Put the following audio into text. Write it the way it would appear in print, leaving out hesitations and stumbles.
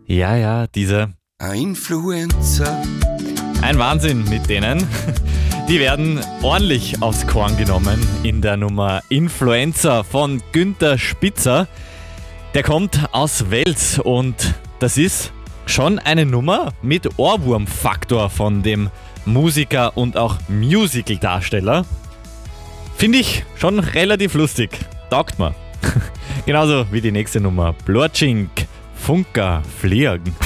Ja, diese. Influencer. Ein Wahnsinn mit denen. Die werden ordentlich aufs Korn genommen in der Nummer Influencer von Günther Spitzer. Der kommt aus Wels und das ist schon eine Nummer mit Ohrwurmfaktor von dem Musiker und auch Musical-Darsteller. Finde ich schon relativ lustig. Taugt mir. Genauso wie die nächste Nummer. Blorchink, Funker, Fliegen.